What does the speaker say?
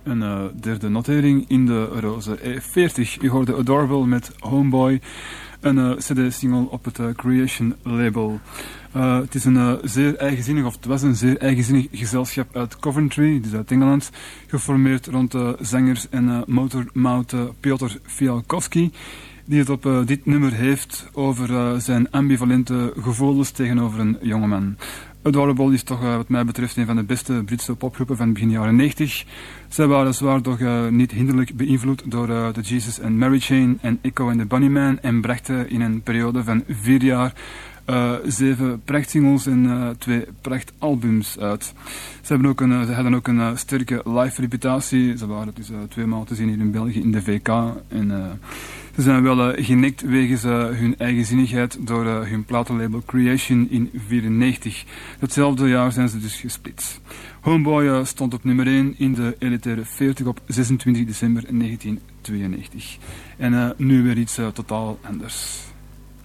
Een derde notering in de roze E40. U hoorde Adorable met Homeboy, een cd-single op het Creation label. Het is een zeer eigenzinnig, of het was een zeer eigenzinnig gezelschap uit Coventry, dus uit Engeland, geformeerd rond de zanger en motormout Piotr Fialkowski, die het op dit nummer heeft over zijn ambivalente gevoelens tegenover een jongeman. Adorable is toch wat mij betreft een van de beste Britse popgroepen van begin jaren 90. Zij waren zwaar toch niet hinderlijk beïnvloed door de Jesus and Mary Chain en Echo and the Bunnymen en brachten in een periode van 4 jaar 7 prachtsingles en 2 prachtalbums uit. Ze hadden ook een sterke live reputatie. Ze waren dus 2 maal te zien hier in België in de VK. En ze zijn wel genekt wegens hun eigenzinnigheid door hun platenlabel Creation in 1994. Hetzelfde jaar zijn ze dus gesplit. Homeboy stond op nummer 1 in de elitaire 40 op 26 december 1992. En nu weer iets totaal anders.